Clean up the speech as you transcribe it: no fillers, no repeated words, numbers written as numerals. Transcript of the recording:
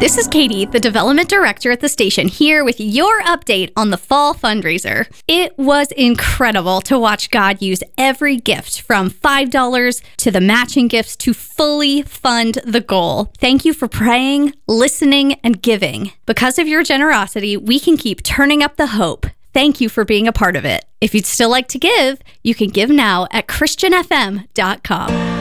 This is Katie, the development director at the station, here with your update on the fall fundraiser. It was incredible to watch God use every gift from $5 to the matching gifts to fully fund the goal. Thank you for praying, listening, and giving. Because of your generosity, we can keep turning up the hope. Thank you for being a part of it. If you'd still like to give, you can give now at christianfm.com.